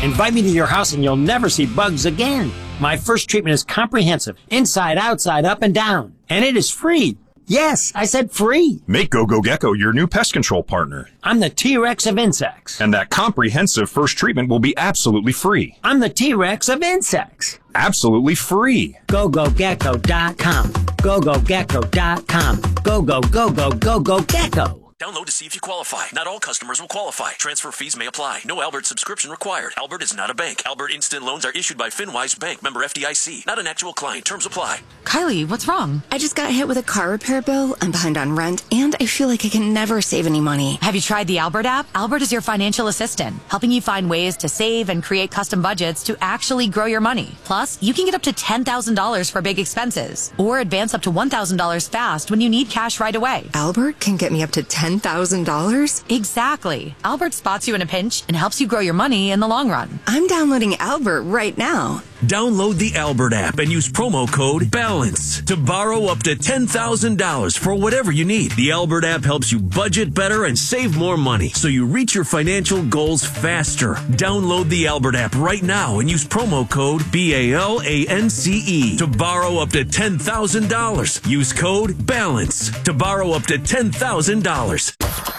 Invite me to your house and you'll never see bugs again. My first treatment is comprehensive, inside, outside, up and down. And it is free. Yes, I said free. Make GoGo Gecko your new pest control partner. I'm the T-Rex of insects. And that comprehensive first treatment will be absolutely free. I'm the T-Rex of insects. Absolutely free. GoGoGecko.com. GoGoGecko.com. Go, go, go, go, go, go, gecko. Download to see if you qualify. Not all customers will qualify. Transfer fees may apply. No Albert subscription required. Albert is not a bank. Albert Instant Loans are issued by FinWise Bank, member FDIC. Not an actual client. Terms apply. Kylie, what's wrong? I just got hit with a car repair bill. I'm behind on rent, and I feel like I can never save any money. Have you tried the Albert app? Albert is your financial assistant, helping you find ways to save and create custom budgets to actually grow your money. Plus, you can get up to $10,000 for big expenses, or advance up to $1,000 fast when you need cash right away. Albert can get me up to $10,000? Exactly. Albert spots you in a pinch and helps you grow your money in the long run. I'm downloading Albert right now. Download the Albert app and use promo code BALANCE to borrow up to $10,000 for whatever you need. The Albert app helps you budget better and save more money so you reach your financial goals faster. Download the Albert app right now and use promo code BALANCE to borrow up to $10,000. Use code BALANCE to borrow up to $10,000.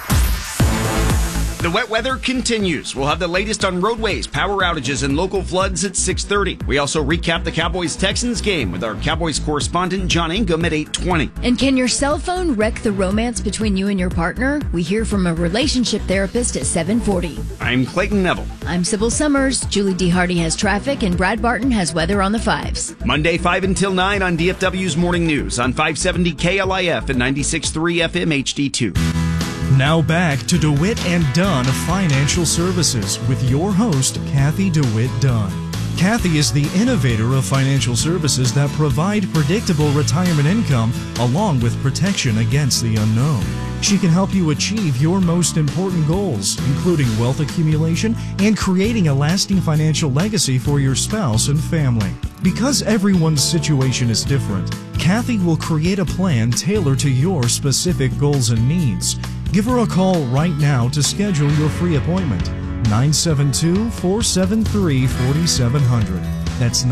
The wet weather continues. We'll have the latest on roadways, power outages, and local floods at 6:30. We also recap the Cowboys-Texans game with our Cowboys correspondent, John Ingham, at 8:20. And can your cell phone wreck the romance between you and your partner? We hear from a relationship therapist at 7:40. I'm Clayton Neville. I'm Sybil Summers. Julie D. Hardy has traffic, and Brad Barton has weather on the 5s. Monday, 5 until 9 on DFW's Morning News on 570 KLIF and 96.3 FM HD2. Now back to DeWitt and Dunn Financial Services with your host, Kathy DeWitt Dunn. Kathy is the innovator of financial services that provide predictable retirement income along with protection against the unknown. She can help you achieve your most important goals, including wealth accumulation and creating a lasting financial legacy for your spouse and family. Because everyone's situation is different, Kathy will create a plan tailored to your specific goals and needs. Give her a call right now to schedule your free appointment. 972-473-4700. That's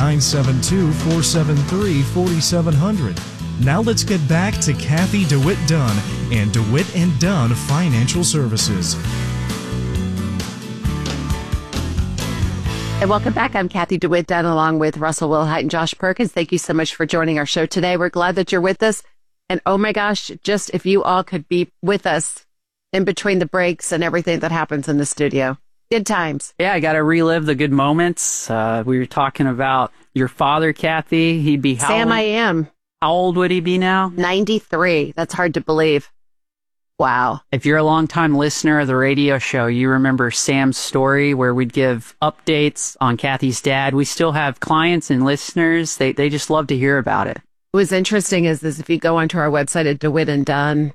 972-473-4700. Now let's get back to Kathy DeWitt Dunn and DeWitt and Dunn Financial Services. And welcome back. I'm Kathy DeWitt Dunn along with Russell Wilhite and Josh Perkins. Thank you so much for joining our show today. We're glad that you're with us. And oh my gosh, just if you all could be with us in between the breaks and everything that happens in the studio. Good times. Yeah, I got to relive the good moments. We were talking about your father, Kathy. He'd be how Sam, old? I am. How old would he be now? 93. That's hard to believe. Wow. If you're a longtime listener of the radio show, you remember Sam's story where we'd give updates on Kathy's dad. We still have clients and listeners. They just love to hear about it. What's interesting is if you go onto our website at DeWittandDunn.com,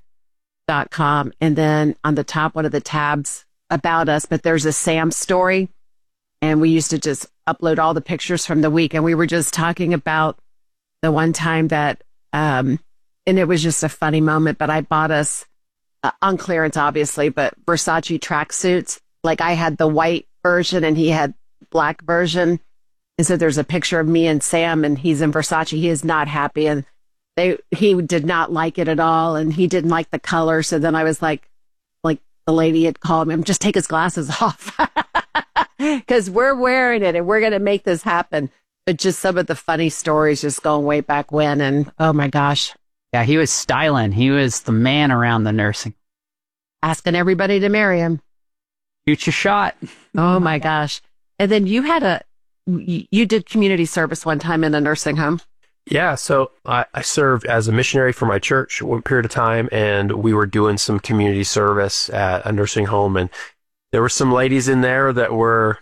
and then on the top, one of the tabs about us, but there's a Sam story, and we used to just upload all the pictures from the week, and we were just talking about the one time that, and it was just a funny moment, but I bought us, on clearance obviously, but Versace tracksuits. Like I had the white version and he had black version, and so there's a picture of me and Sam, and he's in Versace. He is not happy, and he did not like it at all, and he didn't like the color. So then I was like the lady had called him, just take his glasses off because we're wearing it and we're going to make this happen. But just some of the funny stories just going way back when, and oh my gosh. Yeah, he was styling. He was the man around the nursing. Asking everybody to marry him. Shoot your shot. Oh my gosh. And then you did community service one time in a nursing home. Yeah, so I served as a missionary for my church one period of time, and we were doing some community service at a nursing home, and there were some ladies in there that were,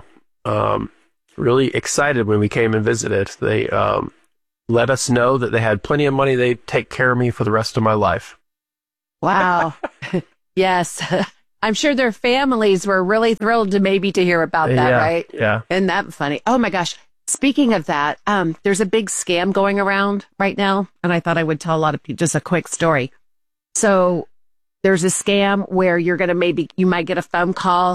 really excited when we came and visited. They let us know that they had plenty of money. They'd take care of me for the rest of my life. Wow. Yes. I'm sure their families were really thrilled to hear about that, right? Yeah. Isn't that funny? Oh my gosh. Speaking of that, there's a big scam going around right now, and I thought I would tell a lot of people just a quick story. So there's a scam where you're going to you might get a phone call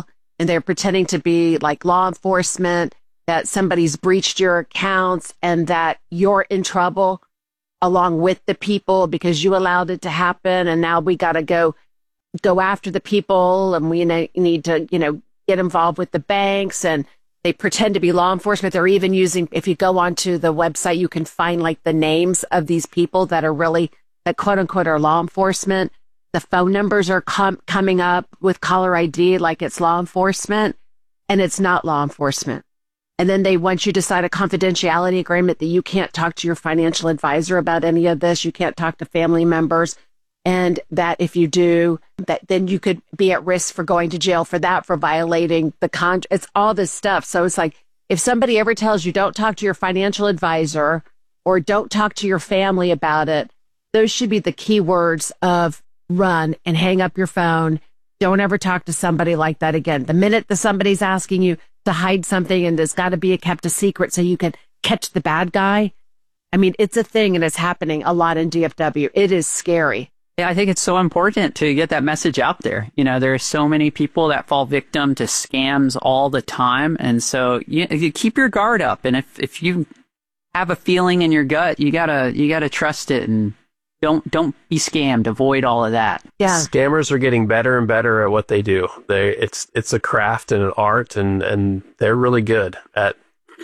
and they're pretending to be like law enforcement, that somebody's breached your accounts and that you're in trouble along with the people because you allowed it to happen. And now we got to go after the people, and we need to, get involved with the banks, and they pretend to be law enforcement. They're even using, if you go onto the website, you can find like the names of these people that are really, that quote unquote are law enforcement. The phone numbers are coming up with caller ID like it's law enforcement, and it's not law enforcement. And then they want you to sign a confidentiality agreement that you can't talk to your financial advisor about any of this. You can't talk to family members. And that if you do, that then you could be at risk for going to jail for that, for violating the contract. It's all this stuff. So it's like, if somebody ever tells you don't talk to your financial advisor or don't talk to your family about it, those should be the key words of run and hang up your phone. Don't ever talk to somebody like that again. The minute that somebody's asking you to hide something and there's got to be kept a secret so you can catch the bad guy. I mean, it's a thing, and it's happening a lot in DFW. It is scary. Yeah, I think it's so important to get that message out there. There are so many people that fall victim to scams all the time. And so you keep your guard up. And if you have a feeling in your gut, you gotta trust it, and don't be scammed. Avoid all of that. Yeah. Scammers are getting better and better at what they do. It's a craft and an art, and they're really good at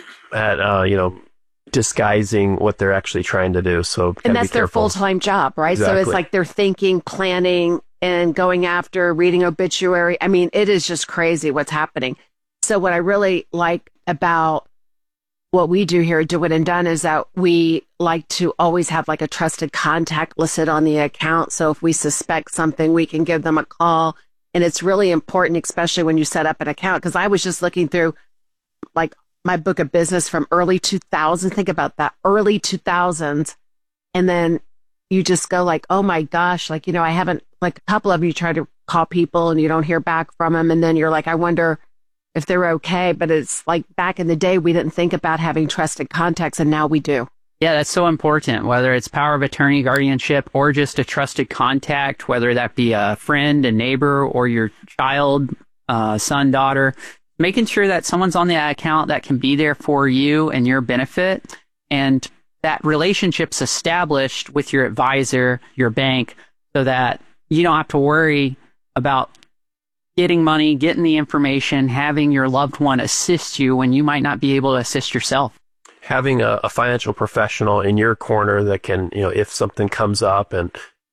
disguising what they're actually trying to do. So, and that's their full-time job, right? Exactly. So it's like they're thinking, planning, and going after, reading obituary. I mean, it is just crazy what's happening. So what I really like about what we do here at DeWitt and Dunn is that we like to always have like a trusted contact listed on the account. So if we suspect something, we can give them a call. And it's really important, especially when you set up an account. Because I was just looking through like my book of business from early 2000s. Think about that, early 2000s. And then you just go like, oh my gosh, like, I haven't, like a couple of you try to call people and you don't hear back from them. And then you're like, I wonder if they're okay. But it's like back in the day, we didn't think about having trusted contacts, and now we do. Yeah, that's so important, whether it's power of attorney, guardianship, or just a trusted contact, whether that be a friend, a neighbor, or your child, son, daughter. Making sure that someone's on the account that can be there for you and your benefit, and that relationship's established with your advisor, your bank, so that you don't have to worry about getting money, getting the information, having your loved one assist you when you might not be able to assist yourself. Having a financial professional in your corner that can, if something comes up and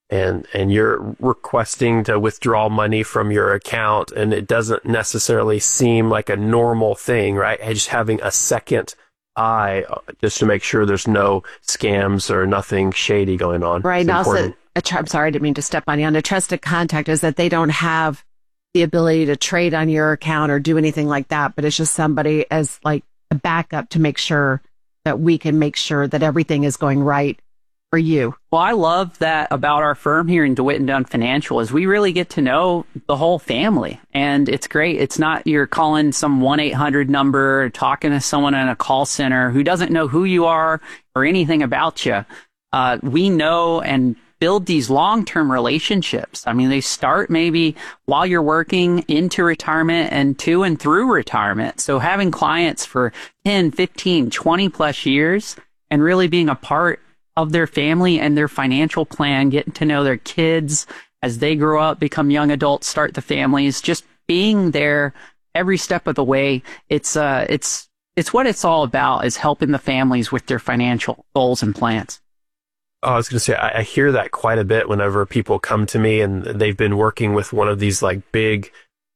you're requesting to withdraw money from your account and it doesn't necessarily seem like a normal thing, right? And just having a second eye just to make sure there's no scams or nothing shady going on. Right. And also, I'm sorry, I didn't mean to step on you. On a trusted contact is that they don't have the ability to trade on your account or do anything like that, but it's just somebody as like a backup to make sure that we can make sure that everything is going right for you. Well, I love that about our firm here in DeWitt and Dunn Financial is we really get to know the whole family, and it's great. It's not you're calling some 1-800 number, talking to someone in a call center who doesn't know who you are or anything about you. We know and build these long-term relationships. I mean, they start maybe while you're working into retirement and to and through retirement. So having clients for 10, 15, 20 plus years and really being a part of their family and their financial plan, getting to know their kids as they grow up, become young adults, start the families, just being there every step of the way. It's what it's all about, is helping the families with their financial goals and plans. Oh, I was going to say, I hear that quite a bit whenever people come to me and they've been working with one of these like big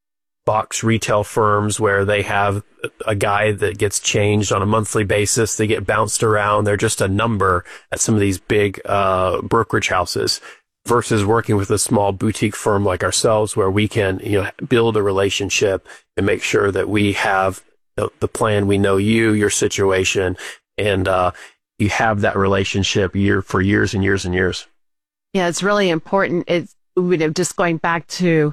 box retail firms where they have a guy that gets changed on a monthly basis. They get bounced around. They're just a number at some of these big brokerage houses, versus working with a small boutique firm like ourselves where we can build a relationship and make sure that we have the plan. We know your situation, and you have that relationship for years and years and years. Yeah, it's really important. It's just going back to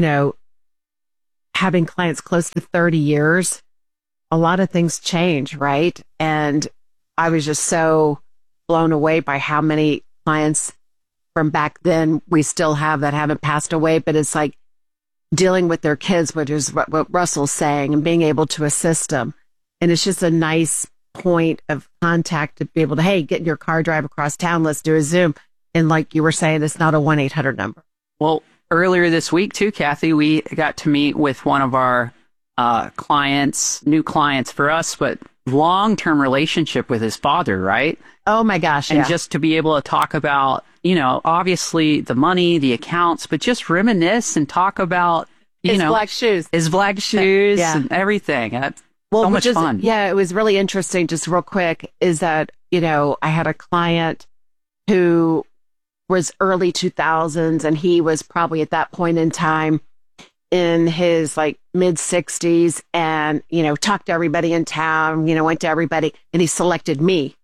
having clients close to 30 years, a lot of things change, right? And I was just so blown away by how many clients from back then we still have that haven't passed away. But it's like dealing with their kids, which is what Russell's saying, and being able to assist them. And it's just a nice point of contact to be able to, hey, get in your car, drive across town, let's do a Zoom. And like you were saying, it's not a 1-800 number. Well, earlier this week too, Kathy, we got to meet with one of our clients, new clients for us, but long-term relationship with his father, right? Oh my gosh. And just to be able to talk about, obviously the money, the accounts, but just reminisce and talk about, his black shoes and everything. So much fun. Yeah, it was really interesting. Just real quick is that, I had a client who was early 2000s, and he was probably at that point in time in his like mid 60s, and, talked to everybody in town, went to everybody, and he selected me,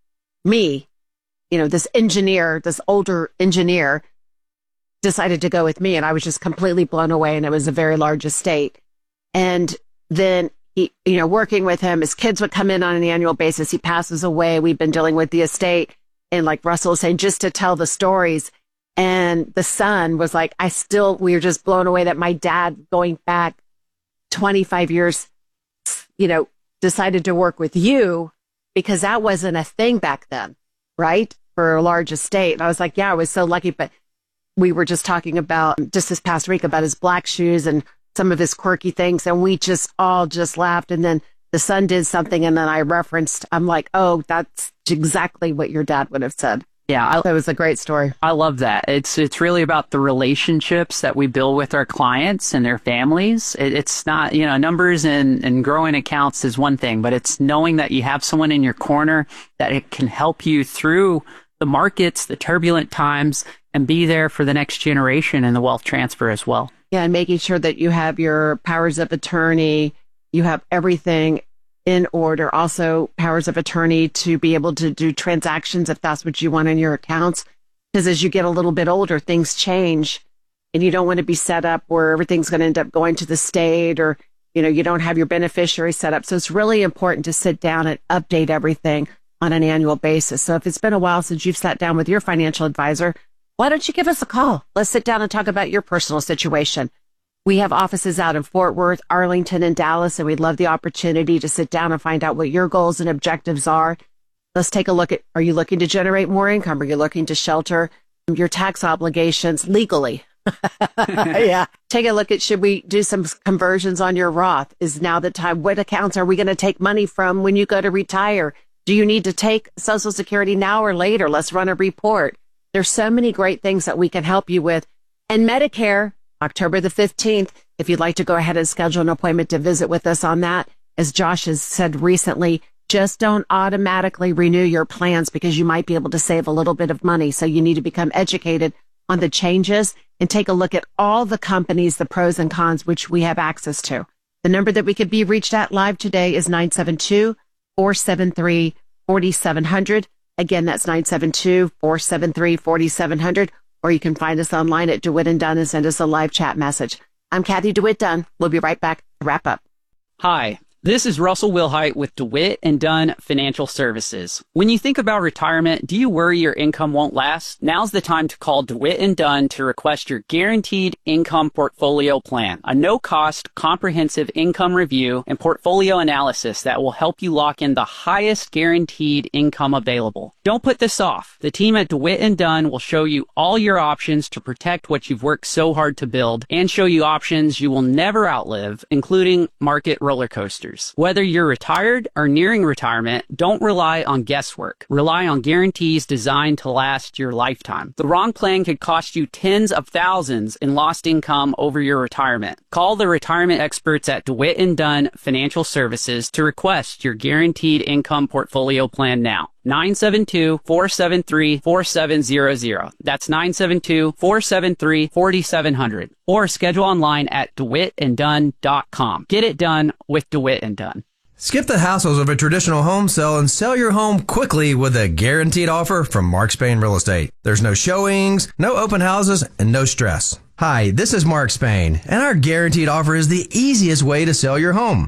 this engineer, this older engineer decided to go with me, and I was just completely blown away, and it was a very large estate. And then he, working with him, his kids would come in on an annual basis. He passes away. We've been dealing with the estate. And like Russell was saying, just to tell the stories. And the son was like, we were just blown away that my dad, going back 25 years, decided to work with you, because that wasn't a thing back then, right? For a large estate. And I was like, yeah, I was so lucky. But we were just talking about just this past week about his black shoes and some of his quirky things, and we just all laughed. And then the son did something, and then I'm like, oh, that's exactly what your dad would have said. Yeah, that was a great story. I love that. It's really about the relationships that we build with our clients and their families. It's not, numbers and growing accounts is one thing, but it's knowing that you have someone in your corner that it can help you through the markets, the turbulent times, and be there for the next generation and the wealth transfer as well. Yeah, and making sure that you have your powers of attorney, you have everything in order. Also, powers of attorney to be able to do transactions if that's what you want in your accounts. Because as you get a little bit older, things change, and you don't want to be set up where everything's going to end up going to the state, or, you don't have your beneficiary set up. So it's really important to sit down and update everything on an annual basis. So if it's been a while since you've sat down with your financial advisor, why don't you give us a call? Let's sit down and talk about your personal situation. We have offices out in Fort Worth, Arlington, and Dallas, and we'd love the opportunity to sit down and find out what your goals and objectives are. Let's take a look at, are you looking to generate more income? Are you looking to shelter your tax obligations legally? Yeah. Take a look at, should we do some conversions on your Roth? Is now the time? What accounts are we going to take money from when you go to retire? Do you need to take Social Security now or later? Let's run a report. There's so many great things that we can help you with. And Medicare, October the 15th, if you'd like to go ahead and schedule an appointment to visit with us on that, as Josh has said recently, just don't automatically renew your plans, because you might be able to save a little bit of money. So you need to become educated on the changes and take a look at all the companies, the pros and cons, which we have access to. The number that we could be reached at live today is 972-473-4700. Again, that's 972-473-4700, or you can find us online at DeWitt & Dunn and send us a live chat message. I'm Kathy DeWitt Dunn. We'll be right back to wrap up. Hi, this is Russell Wilhite with DeWitt & Dunn Financial Services. When you think about retirement, do you worry your income won't last? Now's the time to call DeWitt & Dunn to request your Guaranteed Income Portfolio Plan, a no-cost, comprehensive income review and portfolio analysis that will help you lock in the highest guaranteed income available. Don't put this off. The team at DeWitt & Dunn will show you all your options to protect what you've worked so hard to build, and show you options you will never outlive, including market roller coasters. Whether you're retired or nearing retirement, don't rely on guesswork. Rely on guarantees designed to last your lifetime. The wrong plan could cost you tens of thousands in lost income over your retirement. Call the retirement experts at DeWitt & Dunn Financial Services to request your Guaranteed Income Portfolio Plan now. 972-473-4700. That's 972-473-4700. Or schedule online at DeWittandDunn.com. Get it done with DeWitt & Dunn. Skip the hassles of a traditional home sale and sell your home quickly with a guaranteed offer from Mark Spain Real Estate. There's no showings, no open houses, and no stress. Hi, this is Mark Spain, and our guaranteed offer is the easiest way to sell your home.